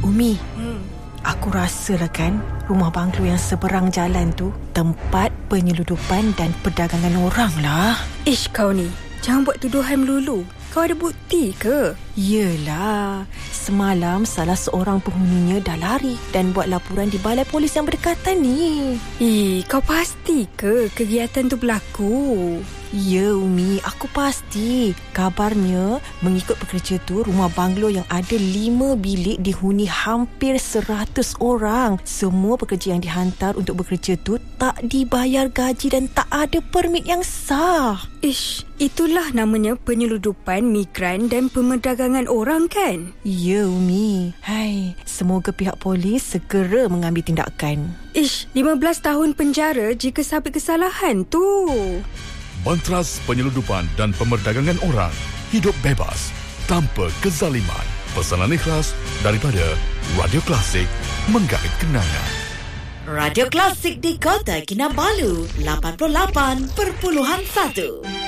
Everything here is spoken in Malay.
Umi, aku rasalah kan, rumah banglo yang seberang jalan tu tempat penyeludupan dan perdagangan orang lah. Ish, kau ni, jangan buat tuduhan melulu. Kau ada bukti ke? Yelah, semalam salah seorang penghuninya dah lari dan buat laporan di balai polis yang berdekatan ni. Kau pasti ke kegiatan tu berlaku? Ya Umi, aku pasti. Kabarnya mengikut pekerja tu, rumah banglo yang ada 5 bilik dihuni hampir 100 orang. Semua pekerja yang dihantar untuk bekerja tu tak dibayar gaji dan tak ada permit yang sah. Ish, itulah namanya penyeludupan migran dan pemerdagangan orang kan? Ya Umi. Hai, semoga pihak polis segera mengambil tindakan. Ish, 15 tahun penjara jika sabit kesalahan tu. Bantras penyeludupan dan pemerdagangan orang. Hidup bebas tanpa kezaliman. Pesanan ikhlas daripada Radio Klasik, menggait kenangan. Radio Klasik di Kota Kinabalu 88.1